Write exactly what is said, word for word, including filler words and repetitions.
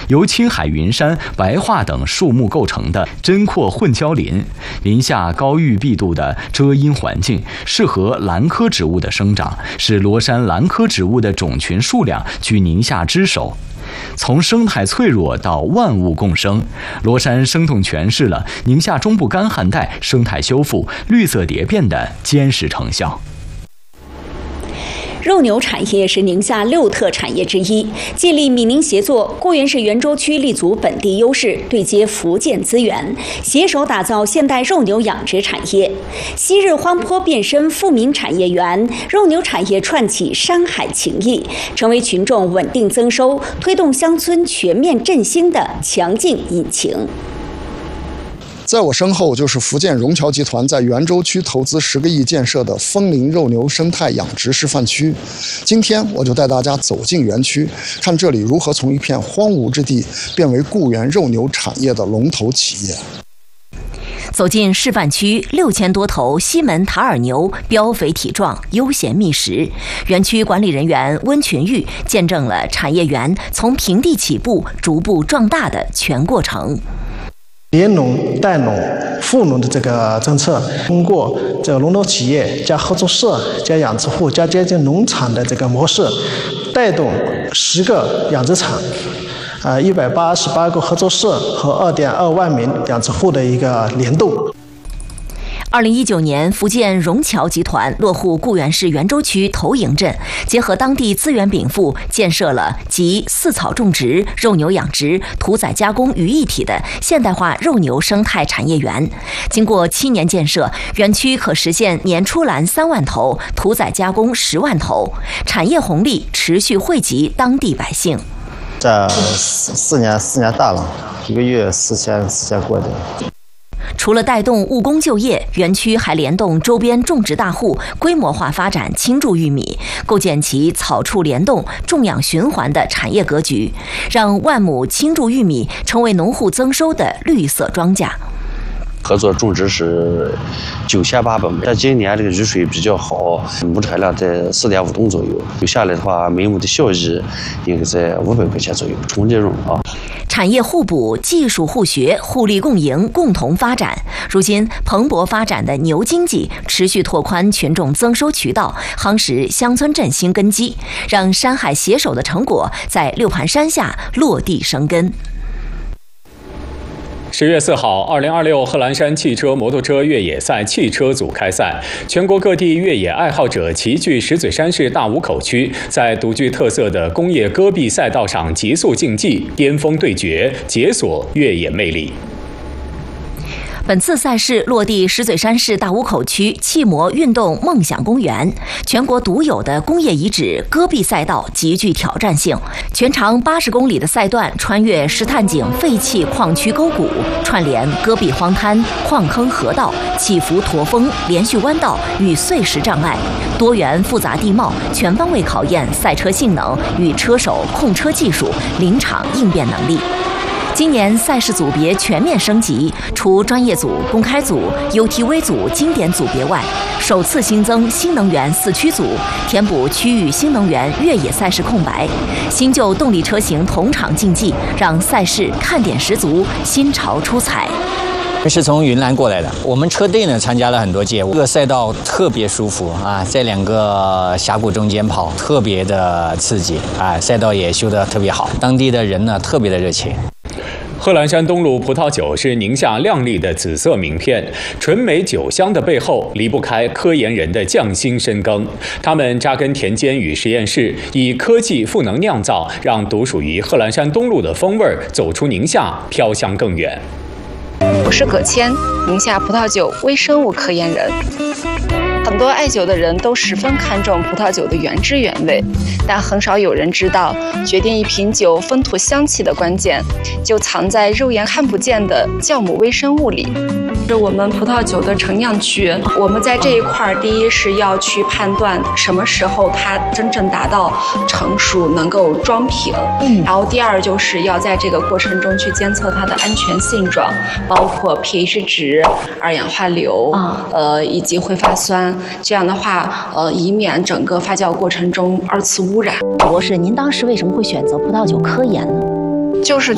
由青海云山、白桦等树木构成的针阔混交林。林下高郁碧度的遮阴环境，适合兰科植物的生长，使罗山兰科植物的种群数量居宁夏之首。从生态脆弱到万物共生，罗山生动诠释了宁夏中部干旱带生态修复、绿色蝶变的坚实成效。 肉牛产业是宁夏六特产业之一，借力闽宁协作，固原市袁州区立足本地优势，对接福建资源，携手打造现代肉牛养殖产业。昔日欢坡变身富民产业园，肉牛产业串起山海情谊，成为群众稳定增收、推动乡村全面振兴的强劲引擎。 在我身后就是福建融侨集团在袁州区投资十个亿建设的枫林肉牛生态养殖示范区。今天我就带大家走进园区，看这里如何从一片荒芜之地变为固原肉牛产业的龙头企业。 走进示范区，六千多头西门塔尔牛膘肥体壮，悠闲觅食。园区管理人员温群玉见证了产业园从平地起步、逐步壮大的全过程。 联农、带农、富农的这个政策，通过这个龙头企业加合作社加养殖户加接近农场的这个模式，带动十个养殖场，啊，一百八十八个合作社和二点二万名养殖户的一个联动。 二零一九年，福建融侨集团落户固原市袁州区头营镇，结合当地资源禀赋，建设了集饲草种植、肉牛养殖、屠宰加工于一体的现代化肉牛生态产业园。经过七年建设，园区可实现年出栏三万头，屠宰加工十万头，产业红利持续惠及当地百姓。 这四年四年大了，一个月四千四千过的。 除了带动务工就业，园区还联动周边种植大户，规模化发展青贮玉米，构建起草畜联动、种养循环的产业格局，让万亩青贮玉米成为农户增收的绿色庄稼。 合作种植是九千八百亩，但今年这个雨水比较好，亩产量在四点五吨左右，留下来的话，每亩的效益应该在五百块钱左右，纯这种啊。 产业互补、技术互学、互利共赢、共同发展。如今蓬勃发展的牛经济持续拓宽群众增收渠道，夯实乡村振兴根基，让山海携手的成果在六盘山下落地生根。 十月四号，二零二六贺兰山汽车摩托车越野赛汽车组开赛，全国各地越野爱好者齐聚石嘴山市大武口区，在独具特色的工业戈壁赛道上极速竞技、巅峰对决，解锁越野魅力。 本次赛事落地石嘴山市大武口区汽摩运动梦想公园，全国独有的工业遗址戈壁赛道极具挑战性。全长八十公里的赛段穿越石炭井废弃矿区沟谷，串联戈壁荒滩、矿坑河道、起伏驼峰、连续弯道与碎石障碍，多元复杂地貌全方位考验赛车性能与车手控车技术、临场应变能力。今年赛事组别全面升级，除专业组、公开组、U T V 组、经典组别外，首次新增新能源四驱组，填补区域新能源越野赛事空白。新旧动力车型同场竞技，让赛事看点十足，新潮出彩。 是从云南过来的，我们车队呢参加了很多届，这个赛道特别舒服啊，在两个峡谷中间跑，特别的刺激啊，赛道也修得特别好，当地的人呢特别的热情。 贺兰山东路葡萄酒是宁夏亮丽的紫色名片，纯美酒香的背后离不开科研人的匠心深耕。他们扎根田间与实验室，以科技赋能酿造，让独属于贺兰山东路的风味走出宁夏，飘香更远。 我是葛谦，宁夏葡萄酒微生物科研人。很多爱酒的人都十分看重葡萄酒的原汁原味，但很少有人知道，决定一瓶酒风土香气的关键，就藏在肉眼看不见的酵母微生物里。是我们葡萄酒的陈酿区，我们在这一块，第一是要去判断什么时候它真正达到成熟，能够装瓶，嗯，然后第二就是要在这个过程中去监测它的安全性状，包括 pH 值、二氧化硫，啊、呃，以及挥发酸。这样的话，呃，以免整个发酵过程中二次污染。 博士，您当时为什么会选择葡萄酒科研呢？ 就是